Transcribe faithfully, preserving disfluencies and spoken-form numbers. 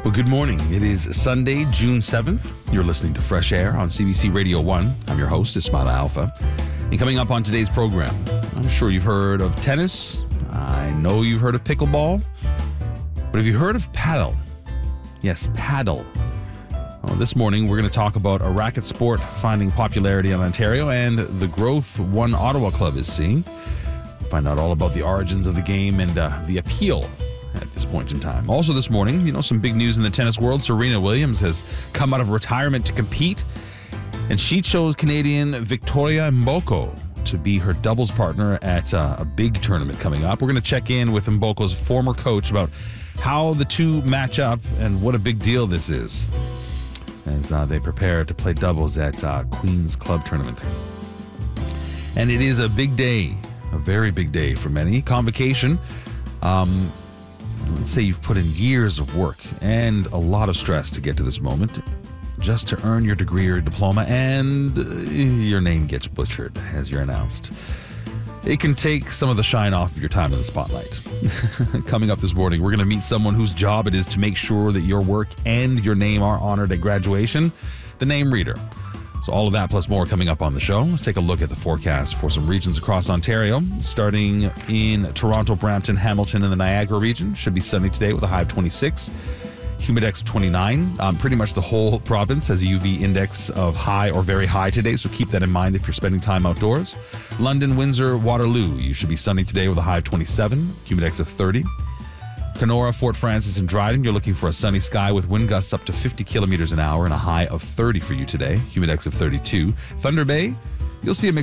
Well, good morning. It is Sunday, June seventh. You're listening to Fresh Air on C B C Radio one. I'm your host, Ismaila Alfa. And coming up on today's program, I'm sure you've heard of tennis. I know you've heard of pickleball. But have you heard of paddle? Yes, paddle. Well, this morning, we're going to talk about a racket sport finding popularity in Ontario and the growth one Ottawa club is seeing. Find out all about the origins of the game and uh, the appeal at this point in time. Also this morning, you know, some big news in the tennis world. Serena Williams has come out of retirement to compete, and she chose Canadian Victoria Mboko to be her doubles partner at uh, a big tournament coming up. We're going to check in with Mboko's former coach about how the two match up and what a big deal this is as uh, they prepare to play doubles at uh, Queen's Club Tournament. And it is a big day, a very big day for many. Convocation. Um, let's say you've put in years of work and a lot of stress to get to this moment just to earn your degree or diploma, and uh, your name gets butchered as you're announced. It can take some of the shine off of your time in the spotlight. Coming up this morning, we're going to meet someone whose job it is to make sure that your work and your name are honored at graduation, the name reader. So all of that plus more coming up on the show. Let's take a look at the forecast for some regions across Ontario. Starting in Toronto, Brampton, Hamilton, and the Niagara region. Should be sunny today with a high of twenty-six. Humidex of twenty-nine. Um, pretty much the whole province has a U V index of high or very high today, so keep that in mind if you're spending time outdoors. London, Windsor, Waterloo. You should be sunny today with a high of twenty-seven. Humidex of thirty. Kenora, Fort Francis, and Dryden, you're looking for a sunny sky with wind gusts up to fifty kilometers an hour and a high of thirty for you today. Humidex of thirty-two. Thunder Bay, you'll see a mix